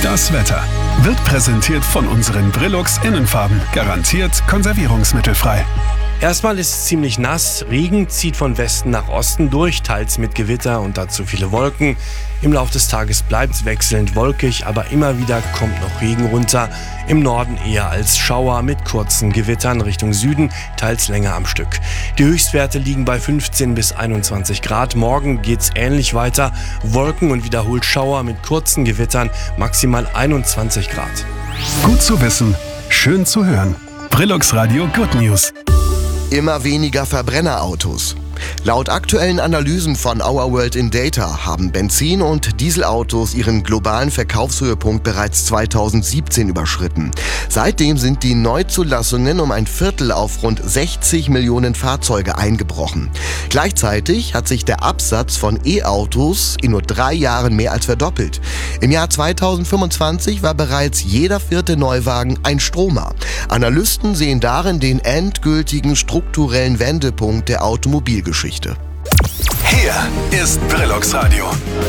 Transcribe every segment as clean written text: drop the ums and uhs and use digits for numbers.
Das Wetter wird präsentiert von unseren Brillux Innenfarben. Garantiert konservierungsmittelfrei. Erstmal ist es ziemlich nass. Regen zieht von Westen nach Osten durch, teils mit Gewitter und dazu viele Wolken. Im Laufe des Tages bleibt es wechselnd wolkig, aber immer wieder kommt noch Regen runter. Im Norden eher als Schauer mit kurzen Gewittern Richtung Süden, teils länger am Stück. Die Höchstwerte liegen bei 15 bis 21 Grad. Morgen geht's ähnlich weiter. Wolken und wiederholt Schauer mit kurzen Gewittern, maximal 21 Grad. Gut zu wissen, schön zu hören. Brillux Radio Good News. Immer weniger Verbrennerautos. Laut aktuellen Analysen von Our World in Data haben Benzin- und Dieselautos ihren globalen Verkaufshöhepunkt bereits 2017 überschritten. Seitdem sind die Neuzulassungen um ein Viertel auf rund 60 Millionen Fahrzeuge eingebrochen. Gleichzeitig hat sich der Absatz von E-Autos in nur 3 Jahren mehr als verdoppelt. Im Jahr 2025 war bereits jeder 4. Neuwagen ein Stromer. Analysten sehen darin den endgültigen strukturellen Wendepunkt der Automobilgeschichte. Hier ist Brillux Radio.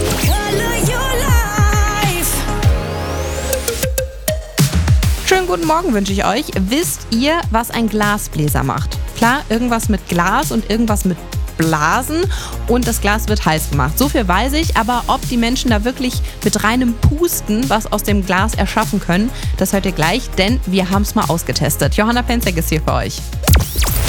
Schönen guten Morgen wünsche ich euch. Wisst ihr, was ein Glasbläser macht? Klar, irgendwas mit Glas und irgendwas mit Blasen und das Glas wird heiß gemacht. So viel weiß ich, aber ob die Menschen da wirklich mit reinem Pusten was aus dem Glas erschaffen können, das hört ihr gleich, denn wir haben es mal ausgetestet. Johanna Penzek ist hier für euch.